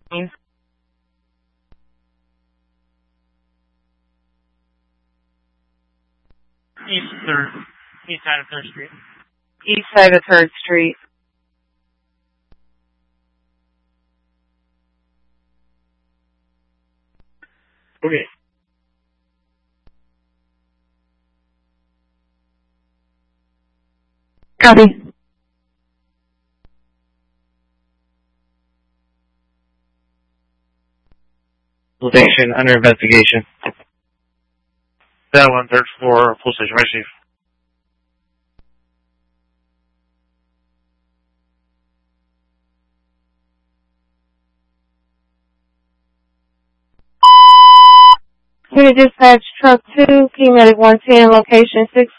East 3rd. East side of 3rd Street. East side of 3rd Street. Okay. Copy. Location under investigation. That 1/3 floor, police station, right, Chief? Unit Dispatch Truck 2, Key Medic 110, location 6